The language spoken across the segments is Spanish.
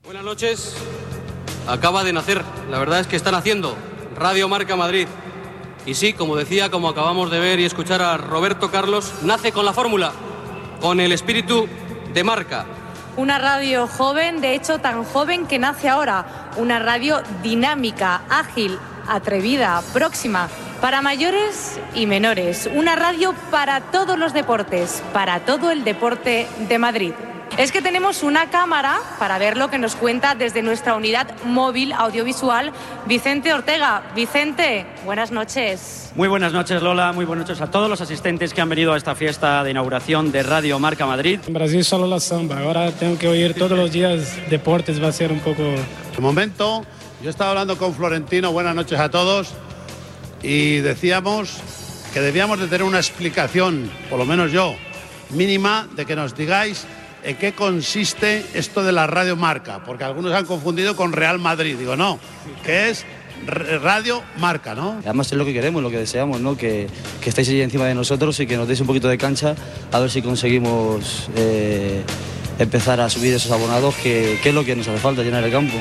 Buenas noches. Acaba de nacer, la verdad es que está naciendo Radio Marca Madrid. Y sí, como decía, como acabamos de ver y escuchar a Roberto Carlos, nace con la fórmula, con el espíritu de marca. Una radio joven, de hecho tan joven que nace ahora. Una radio dinámica, ágil, atrevida, próxima, para mayores y menores. Una radio para todos los deportes, para todo el deporte de Madrid. Es que tenemos una cámara para ver lo que nos cuenta desde nuestra unidad móvil audiovisual Vicente Ortega. Vicente, buenas noches. Muy buenas noches, Lola. Muy buenas noches a todos los asistentes que han venido a esta fiesta de inauguración de Radio Marca Madrid. En Brasil solo la samba. Ahora tengo que oír todos los días deportes. Va a ser un poco... De momento, yo estaba hablando con Florentino. Buenas noches a todos. Y decíamos que debíamos de tener una explicación, por lo menos yo, mínima, de que nos digáis en qué consiste esto de la Radio Marca, porque algunos han confundido con Real Madrid. Digo, no, que es Radio Marca, ¿no? Además es lo que queremos, lo que deseamos, ¿no? Que estéis ahí encima de nosotros y que nos deis un poquito de cancha, a ver si conseguimos empezar a subir esos abonados, que es lo que nos hace falta, llenar el campo.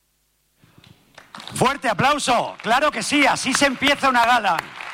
Fuerte aplauso, claro que sí, así se empieza una gala.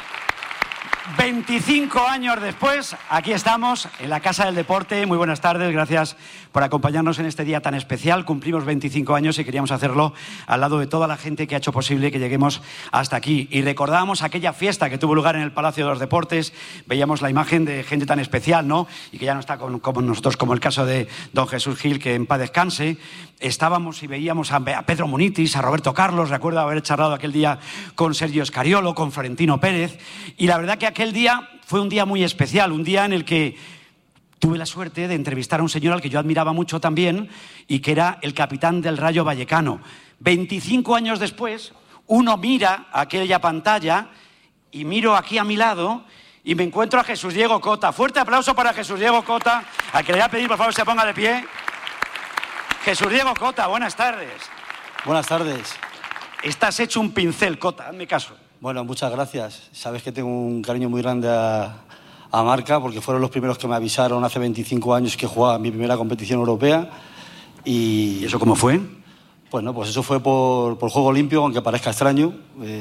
25 años después, aquí estamos en la Casa del Deporte. Muy buenas tardes, gracias por acompañarnos en este día tan especial. Cumplimos 25 años y queríamos hacerlo al lado de toda la gente que ha hecho posible que lleguemos hasta aquí. Y recordábamos aquella fiesta que tuvo lugar en el Palacio de los Deportes. Veíamos la imagen de gente tan especial, ¿no? Y que ya no está como nosotros, como el caso de don Jesús Gil, que en paz descanse. Estábamos y veíamos a Pedro Munitis, a Roberto Carlos. Recuerdo haber charlado aquel día con Sergio Escariolo, con Florentino Pérez. Y la verdad que aquel día fue un día muy especial, un día en el que tuve la suerte de entrevistar a un señor al que yo admiraba mucho también y que era el capitán del Rayo Vallecano. 25 años después, uno mira aquella pantalla y miro aquí a mi lado y me encuentro a Jesús Diego Cota. Fuerte aplauso para Jesús Diego Cota, al que le voy a pedir por favor se ponga de pie. Jesús Diego Cota, buenas tardes. Buenas tardes. Estás hecho un pincel, Cota, hazme caso. Bueno, muchas gracias. Sabes que tengo un cariño muy grande a Marca, porque fueron los primeros que me avisaron hace 25 años que jugaba mi primera competición europea. ¿Y eso cómo fue? Bueno, pues eso fue por juego limpio, aunque parezca extraño.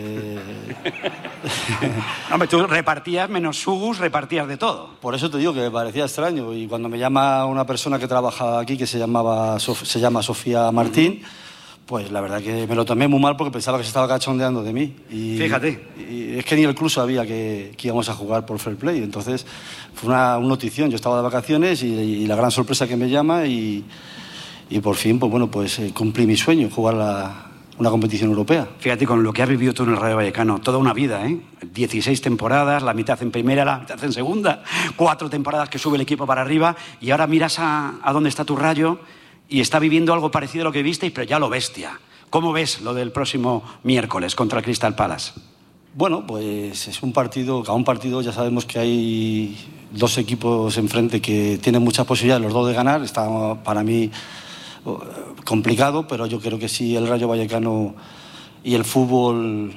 Hombre, tú repartías menos sugus, repartías de todo. Por eso te digo que me parecía extraño. Y cuando me llama una persona que trabaja aquí, que se llama Sofía Martín, pues la verdad que me lo tomé muy mal porque pensaba que se estaba cachondeando de mí. Y, fíjate. Y es que ni el club sabía que íbamos a jugar por Fair Play. Entonces fue una notición. Yo estaba de vacaciones y la gran sorpresa que me llama y por fin, pues bueno, pues cumplí mi sueño, jugar una competición europea. Fíjate, con lo que has vivido tú en el Rayo Vallecano, toda una vida, ¿eh? 16 temporadas, la mitad en primera, la mitad en segunda, 4 temporadas que sube el equipo para arriba y ahora miras a dónde está tu Rayo y está viviendo algo parecido a lo que visteis, pero ya lo bestia. ¿Cómo ves lo del próximo miércoles contra el Crystal Palace? Bueno, pues es un partido, cada un partido ya sabemos que hay 2 equipos enfrente que tienen muchas posibilidades, los 2 de ganar. Está para mí complicado, pero yo creo que si el Rayo Vallecano y el fútbol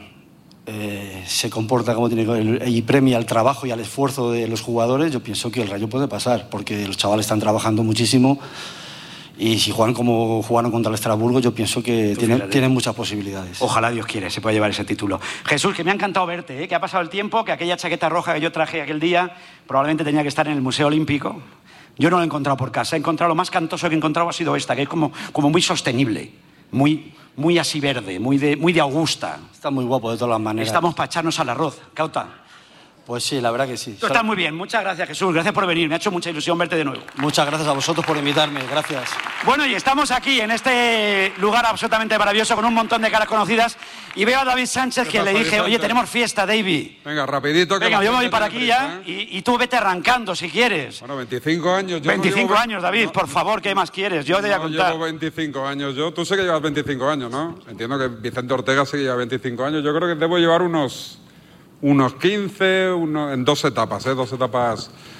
se comporta como tiene que ver y premia el trabajo y al esfuerzo de los jugadores, yo pienso que el Rayo puede pasar, porque los chavales están trabajando muchísimo y si juegan como jugaron contra el Estrasburgo, yo pienso que tienen muchas posibilidades. Ojalá Dios quiere, se pueda llevar ese título. Jesús, que me ha encantado verte, ¿eh? Que ha pasado el tiempo, que aquella chaqueta roja que yo traje aquel día probablemente tenía que estar en el Museo Olímpico. Yo no lo he encontrado por casa, he encontrado lo más cantoso que he encontrado ha sido esta, que es como muy sostenible, muy así verde, muy de Augusta. Está muy guapo de todas las maneras. Estamos para echarnos al arroz, Cauta. Pues sí, la verdad que sí. Tú estás muy bien, muchas gracias Jesús, gracias por venir, me ha hecho mucha ilusión verte de nuevo. Muchas gracias a vosotros por invitarme, gracias. Bueno, y estamos aquí en este lugar absolutamente maravilloso con un montón de caras conocidas y veo a David Sánchez que le dije, oye, tenemos fiesta, David. Venga, rapidito. Venga, yo me voy para aquí ya y tú vete arrancando si quieres. Bueno, 25 años. Yo 25 no años, David, por favor, ¿qué más quieres? Yo te voy a contar. Llevo 25 años, tú sé que llevas 25 años, ¿no? Entiendo que Vicente Ortega sí que lleva 25 años, yo creo que debo llevar unos 15, en 2 etapas, 2 etapas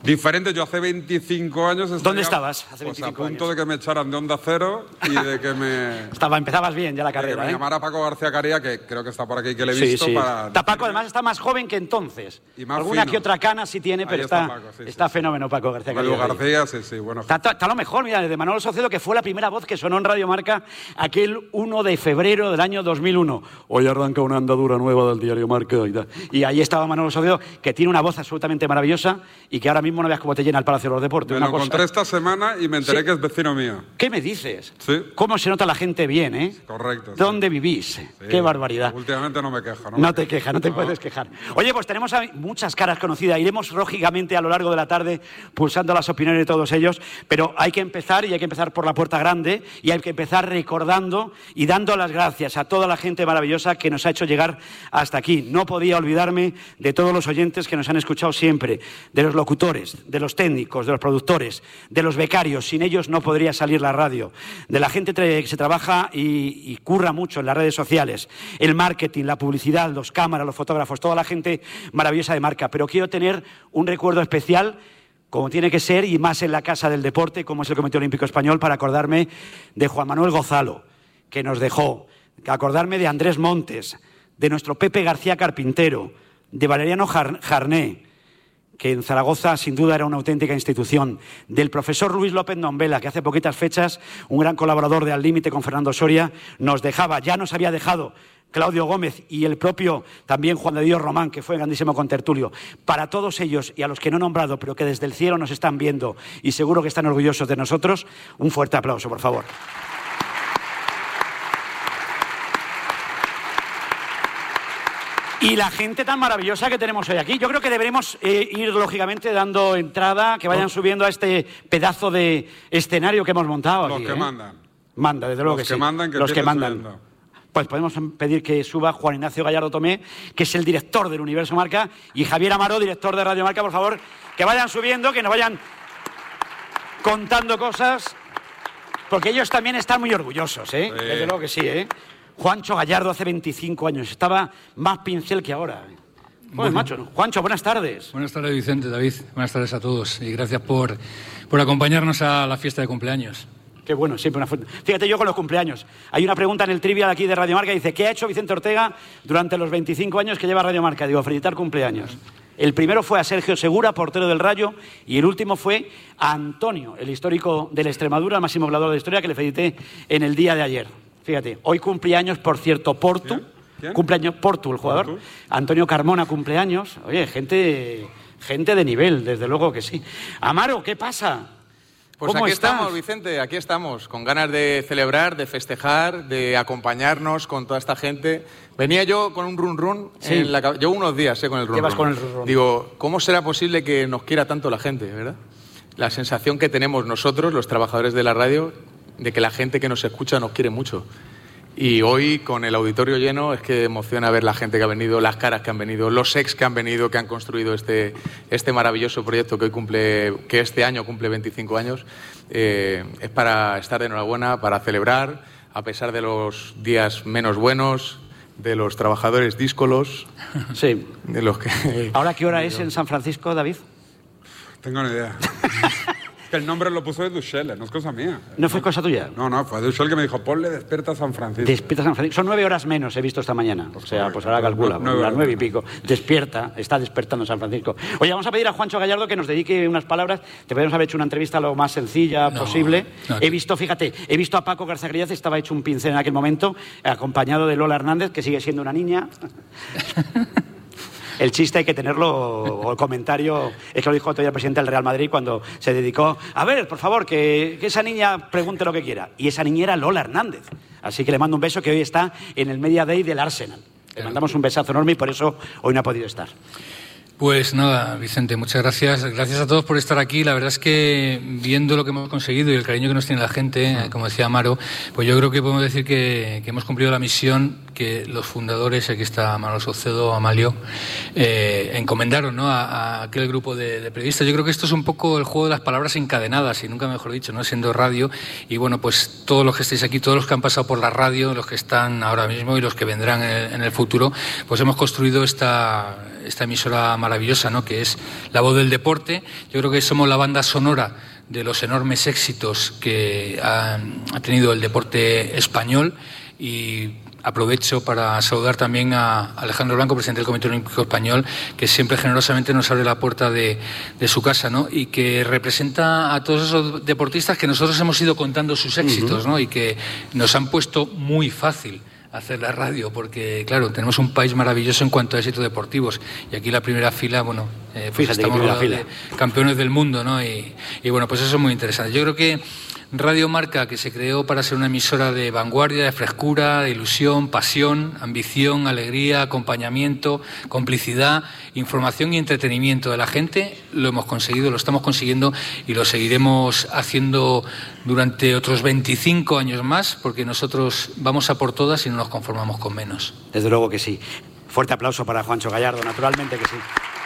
Diferente, yo hace 25 años estaría, ¿Dónde estabas hace 25 a punto años? de que me echaran de Onda Cero y de que me... Empezabas bien ya la carrera, que me llamara Paco García Caría, que creo que está por aquí, que le he visto. Sí. Para... Paco además está más joven que entonces. Y más Alguna fino. que otra cana sí tiene, pero Ahí está Paco, sí, está sí. fenómeno Paco García Caría. García, sí, bueno. Está lo mejor, mira, desde Manolo Socedo, que fue la primera voz que sonó en Radio Marca aquel 1 de febrero del año 2001. Hoy arranca una andadura nueva del diario Marca. Y ahí estaba Manolo Socedo, que tiene una voz absolutamente maravillosa y que ahora mismo no veas cómo te llena el Palacio de los Deportes. Me lo encontré esta semana y me enteré que es vecino mío. ¿Qué me dices? Sí. ¿Cómo se nota la gente bien, eh? Correcto. Sí. ¿Dónde vivís? Sí. Qué barbaridad. Últimamente no me quejo. No te quejas, no te puedes quejar. Oye, pues tenemos muchas caras conocidas. Iremos lógicamente a lo largo de la tarde pulsando las opiniones de todos ellos, pero hay que empezar, y hay que empezar por la puerta grande, y hay que empezar recordando y dando las gracias a toda la gente maravillosa que nos ha hecho llegar hasta aquí. No podía olvidarme de todos los oyentes que nos han escuchado siempre, de los locutores, de los técnicos, de los productores, de los becarios. Sin ellos no podría salir la radio. De la gente que se trabaja y curra mucho en las redes sociales, el marketing, la publicidad, los cámaras, los fotógrafos, toda la gente maravillosa de Marca. Pero quiero tener un recuerdo especial, como tiene que ser, y más en la Casa del Deporte, como es el Comité Olímpico Español, para acordarme de Juan Manuel Gozalo, que nos dejó, acordarme de Andrés Montes, de nuestro Pepe García Carpintero, de Valeriano Jarné, que en Zaragoza sin duda era una auténtica institución, del profesor Luis López Nombela, que hace poquitas fechas, un gran colaborador de Al Límite con Fernando Soria, nos dejaba, ya nos había dejado Claudio Gómez y el propio también Juan de Dios Román, que fue grandísimo contertulio. Para todos ellos y a los que no he nombrado, pero que desde el cielo nos están viendo y seguro que están orgullosos de nosotros, un fuerte aplauso, por favor. Y la gente tan maravillosa que tenemos hoy aquí. Yo creo que deberemos ir, lógicamente, dando entrada, que vayan subiendo a este pedazo de escenario que hemos montado aquí. Los que mandan. Manda, desde luego que sí. Los que mandan, que los que mandan. Subiendo. Pues podemos pedir que suba Juan Ignacio Gallardo Tomé, que es el director del Universo Marca, y Javier Amaro, director de Radio Marca, por favor, que vayan subiendo, que nos vayan contando cosas, porque ellos también están muy orgullosos, ¿eh? Sí. Desde luego que sí, ¿eh? Juancho Gallardo hace 25 años, estaba más pincel que ahora. Bueno, macho. Juancho, buenas tardes. Buenas tardes, Vicente, David. Buenas tardes a todos y gracias por acompañarnos a la fiesta de cumpleaños. Qué bueno, siempre una fuente. Fíjate, yo con los cumpleaños. Hay una pregunta en el trivial aquí de Radio Marca, dice, ¿qué ha hecho Vicente Ortega durante los 25 años que lleva Radio Marca? Digo, felicitar cumpleaños. El primero fue a Sergio Segura, portero del Rayo, y el último fue a Antonio, el histórico de la Extremadura, el máximo goleador de la historia, que le felicité en el día de ayer. Fíjate, hoy cumpleaños, por cierto, Portu. ¿Quién? Cumpleaños Portu, el jugador. ¿Portu? Antonio Carmona, cumpleaños. Oye, gente de nivel, desde luego que sí. Amaro, ¿qué pasa? Pues aquí estamos, Vicente, aquí estamos, con ganas de celebrar, de festejar, de acompañarnos con toda esta gente. Venía yo con un run run, sí. Llevo unos días con el run run. Con el run run. Digo, ¿cómo será posible que nos quiera tanto la gente, verdad? La sensación que tenemos nosotros, los trabajadores de la radio, de que la gente que nos escucha nos quiere mucho. Y hoy, con el auditorio lleno, es que emociona ver la gente que ha venido, las caras que han venido, los ex que han venido, que han construido este maravilloso proyecto que este año cumple 25 años. Es para estar de enhorabuena, para celebrar, a pesar de los días menos buenos, de los trabajadores díscolos. Sí. De los que... ¿Ahora qué hora es en San Francisco, David? Tengo ni idea. El nombre lo puso de Duchel, no es cosa mía. ¿No fue cosa tuya? No, fue Duchel que me dijo, ponle Despierta San Francisco. Despierta San Francisco. Son 9 horas menos, he visto esta mañana. O sea, pues ahora calcula, las 9 y pico. Está despertando San Francisco. Oye, vamos a pedir a Juancho Gallardo que nos dedique unas palabras. Te podemos haber hecho una entrevista lo más sencilla posible. No. He visto a Paco García Carías, estaba hecho un pincel en aquel momento, acompañado de Lola Hernández, que sigue siendo una niña. El chiste hay que tenerlo, o el comentario, es que lo dijo todavía el presidente del Real Madrid cuando se dedicó, a ver, por favor, que esa niña pregunte lo que quiera. Y esa niña era Lola Hernández. Así que le mando un beso, que hoy está en el Media Day del Arsenal. Le mandamos un besazo enorme y por eso hoy no ha podido estar. Pues nada, Vicente, muchas gracias. Gracias a todos por estar aquí. La verdad es que viendo lo que hemos conseguido y el cariño que nos tiene la gente, como decía Amaro, pues yo creo que podemos decir que hemos cumplido la misión que los fundadores, aquí está Manolo Socedo, Amalio, encomendaron, ¿no?, a aquel grupo de periodistas. Yo creo que esto es un poco el juego de las palabras encadenadas, y nunca mejor dicho, ¿no?, siendo radio. Y bueno, pues todos los que estáis aquí, todos los que han pasado por la radio, los que están ahora mismo y los que vendrán en el futuro, pues hemos construido esta esta emisora maravillosa, ¿no?, que es La Voz del Deporte. Yo creo que somos la banda sonora de los enormes éxitos que ha tenido el deporte español, y aprovecho para saludar también a Alejandro Blanco, presidente del Comité Olímpico Español, que siempre generosamente nos abre la puerta de su casa, ¿no?, y que representa a todos esos deportistas que nosotros hemos ido contando sus éxitos, ¿no?, y que nos han puesto muy fácil hacer la radio, porque claro, tenemos un país maravilloso en cuanto a éxitos deportivos, y aquí la primera fila, bueno, pues estamos rodeados de campeones del mundo, ¿no?, y bueno, pues eso es muy interesante. Yo creo que Radio Marca, que se creó para ser una emisora de vanguardia, de frescura, de ilusión, pasión, ambición, alegría, acompañamiento, complicidad, información y entretenimiento de la gente, lo hemos conseguido, lo estamos consiguiendo y lo seguiremos haciendo durante otros 25 años más, porque nosotros vamos a por todas y no nos conformamos con menos. Desde luego que sí. Fuerte aplauso para Juancho Gallardo, naturalmente que sí.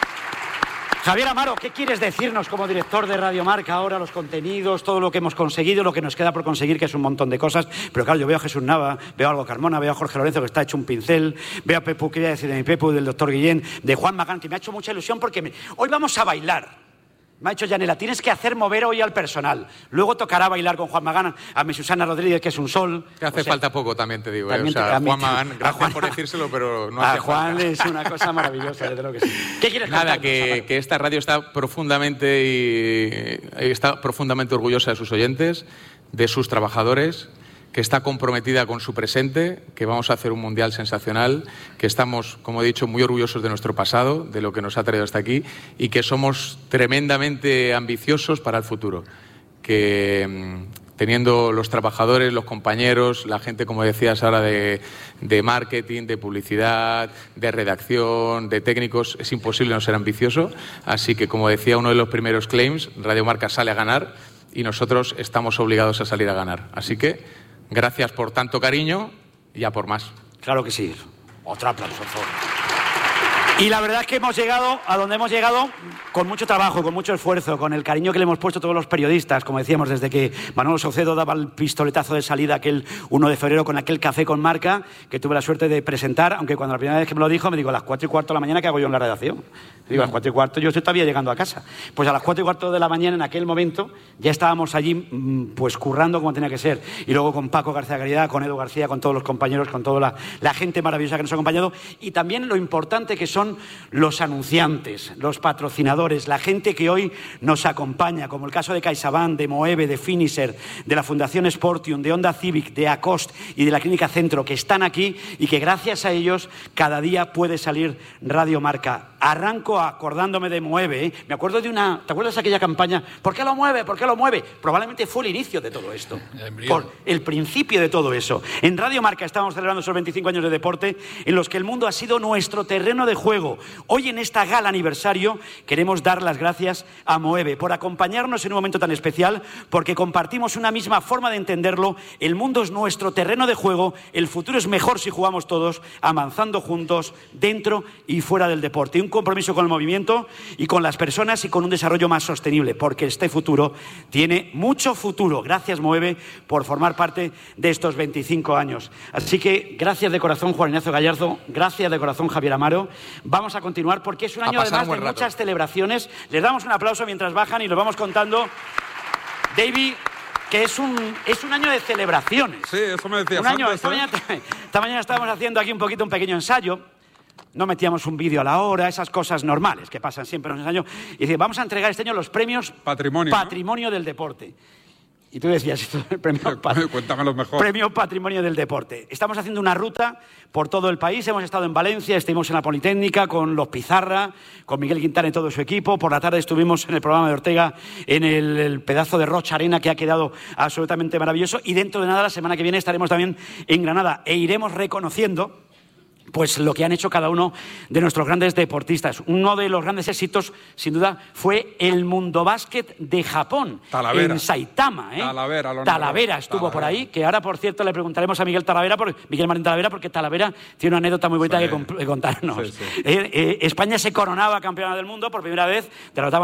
Javier Amaro, ¿qué quieres decirnos como director de Radio Marca ahora, los contenidos, todo lo que hemos conseguido, lo que nos queda por conseguir, que es un montón de cosas? Pero claro, yo veo a Jesús Nava, veo a Algo Carmona, veo a Jorge Lorenzo, que está hecho un pincel, veo a Pepu, ¿qué voy a decir de mi Pepu, del doctor Guillén, de Juan Magán, que me ha hecho mucha ilusión porque hoy vamos a bailar. Me ha dicho Yanela, tienes que hacer mover hoy al personal. Luego tocará bailar con Juan Magán, a mi Susana Rodríguez, que es un sol. Que hace falta poco, también te digo. O sea, Juan Magán, gracias por decírselo, pero no hace falta. A Juan es una cosa maravillosa, desde luego que sí. ¿Qué quieres contar? Nada, que esta radio está profundamente orgullosa de sus oyentes, de sus trabajadores, que está comprometida con su presente, que vamos a hacer un mundial sensacional, que estamos, como he dicho, muy orgullosos de nuestro pasado, de lo que nos ha traído hasta aquí, y que somos tremendamente ambiciosos para el futuro. Que teniendo los trabajadores, los compañeros, la gente, como decías ahora, de marketing, de publicidad, de redacción, de técnicos, es imposible no ser ambicioso. Así que, como decía uno de los primeros claims, Radio Marca sale a ganar y nosotros estamos obligados a salir a ganar. Así que gracias por tanto cariño y a por más. Claro que sí. Otro aplauso, por favor. Y la verdad es que hemos llegado a donde hemos llegado con mucho trabajo, con mucho esfuerzo, con el cariño que le hemos puesto todos los periodistas, como decíamos, desde que Manolo Saucedo daba el pistoletazo de salida aquel 1 de febrero con aquel café con Marca, que tuve la suerte de presentar, aunque cuando la primera vez que me lo dijo, me digo, a las 4:15 de la mañana, ¿qué hago yo en la redacción? Digo, a las 4:15 yo estoy todavía llegando a casa. Pues a las 4:15 de la mañana, en aquel momento, ya estábamos allí, pues currando como tenía que ser. Y luego con Paco García Caridad, con Edu García, con todos los compañeros, con toda la gente maravillosa que nos ha acompañado. Y también lo importante que son los anunciantes, los patrocinadores, la gente que hoy nos acompaña, como el caso de CaixaBank, de Moeve, de Finisher, de la Fundación Sportium, de Honda Civic, de Acost y de la Clínica Centro, que están aquí y que gracias a ellos cada día puede salir Radio Marca. Arranco acordándome de Moeve, ¿eh? Me acuerdo de una... ¿Te acuerdas de aquella campaña? ¿Por qué lo mueve? ¿Por qué lo mueve? Probablemente fue el inicio de todo esto. Por el principio de todo eso. En Radio Marca estamos celebrando esos 25 años de deporte en los que el mundo ha sido nuestro terreno de juego. Hoy en esta gala aniversario queremos dar las gracias a Moeve por acompañarnos en un momento tan especial, porque compartimos una misma forma de entenderlo. El mundo es nuestro terreno de juego, el futuro es mejor si jugamos todos, avanzando juntos dentro y fuera del deporte. Y un compromiso con el movimiento y con las personas y con un desarrollo más sostenible, porque este futuro tiene mucho futuro. Gracias, Moeve, por formar parte de estos 25 años. Así que gracias de corazón, Juan Ignacio Gallardo, gracias de corazón, Javier Amaro. Vamos a continuar porque es un año además de muchas celebraciones. Les damos un aplauso mientras bajan y lo vamos contando. David, que es un año de celebraciones. Sí, eso me decías antes, esta mañana estábamos haciendo aquí un pequeño ensayo. No metíamos un vídeo a la hora, esas cosas normales que pasan siempre en los ensayos. Y dice, vamos a entregar este año los premios Patrimonio del Deporte. Y tú decías, esto es el Cuéntamelo mejor. Premio Patrimonio del Deporte. Estamos haciendo una ruta por todo el país. Hemos estado en Valencia, estuvimos en la Politécnica con los Pizarra, con Miguel Quintana y todo su equipo. Por la tarde estuvimos en el programa de Ortega, en el pedazo de Rocha Arena, que ha quedado absolutamente maravilloso. Y dentro de nada, la semana que viene, estaremos también en Granada e iremos reconociendo pues lo que han hecho cada uno de nuestros grandes deportistas. Uno de los grandes éxitos, sin duda, fue el Mundo Básquet de Japón, en Saitama. Talavera estuvo por ahí, que ahora, por cierto, le preguntaremos a Miguel Marín Talavera, porque Talavera tiene una anécdota muy bonita que contarnos. Sí. España se coronaba campeona del mundo por primera vez, derrotaba